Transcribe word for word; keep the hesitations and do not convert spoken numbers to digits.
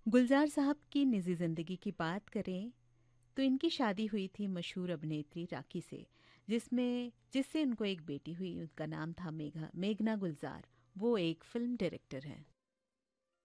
गुलजार साहब की निजी ज़िंदगी की बात करें तो इनकी शादी हुई थी मशहूर अभिनेत्री राखी से, जिसमें जिससे उनको एक बेटी हुई। उनका नाम था मेघा मेघना गुलजार। वो एक फिल्म डायरेक्टर हैं।